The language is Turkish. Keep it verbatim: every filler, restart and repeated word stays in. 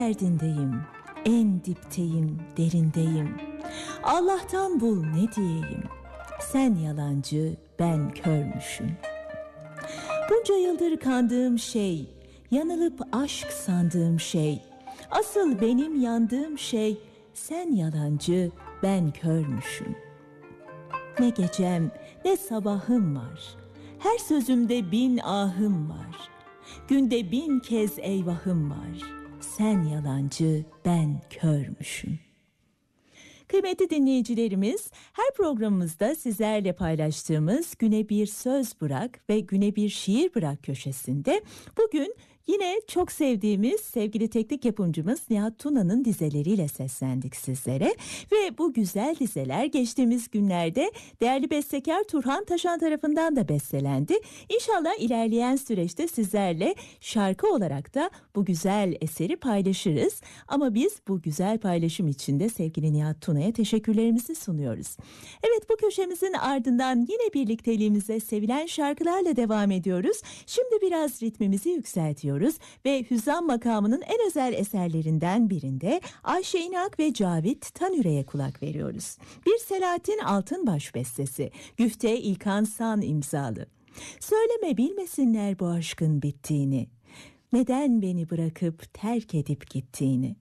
Derdindeyim, en dipteyim, derindeyim. Allah'tan bul ne diyeyim. Sen yalancı, ben körmüşüm. Bunca yıldır kandığım şey, yanılıp aşk sandığım şey, asıl benim yandığım şey, sen yalancı, ben körmüşüm. Ne gecem, ne sabahım var. Her sözümde bin ahım var. Günde bin kez eyvahım var. Sen yalancı, ben körmüşüm. Kıymetli dinleyicilerimiz, her programımızda sizlerle paylaştığımız Güne Bir Söz Bırak ve Güne Bir Şiir Bırak köşesinde bugün yine çok sevdiğimiz sevgili teknik yapımcımız Nihat Tuna'nın dizeleriyle seslendik sizlere ve bu güzel dizeler geçtiğimiz günlerde değerli bestekar Turhan Taşan tarafından da bestelendi. İnşallah ilerleyen süreçte sizlerle şarkı olarak da bu güzel eseri paylaşırız. Ama biz bu güzel paylaşım için de sevgili Nihat Tuna'ya teşekkürlerimizi sunuyoruz. Evet, bu köşemizin ardından yine birlikteliğimize sevilen şarkılarla devam ediyoruz. Şimdi biraz ritmimizi yükseltiyoruz ve Hüzzam makamının en özel eserlerinden birinde Ayşe İnak ve Cavit Tanüre'ye kulak veriyoruz. Bir Selahattin Altınbaş bestesi, Güfte İlkan San imzalı. Söyleme bilmesinler bu aşkın bittiğini, neden beni bırakıp terk edip gittiğini.